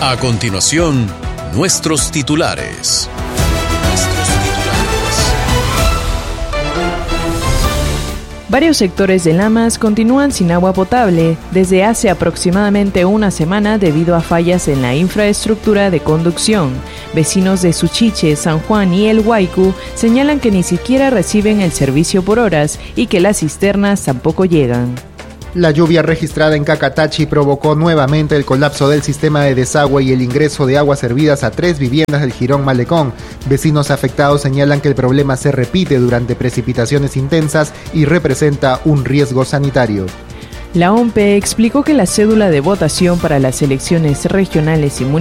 A continuación, nuestros titulares. Varios sectores de Lamas continúan sin agua potable desde hace aproximadamente una semana debido a fallas en la infraestructura de conducción. Vecinos de Suchiche, San Juan y El Huaycu señalan que ni siquiera reciben el servicio por horas y que las cisternas tampoco llegan. La lluvia registrada en Cacatachi provocó nuevamente el colapso del sistema de desagüe y el ingreso de aguas hervidas a 3 viviendas del Jirón Malecón. Vecinos afectados señalan que el problema se repite durante precipitaciones intensas y representa un riesgo sanitario. La OMPE explicó que la cédula de votación para las elecciones regionales y municipales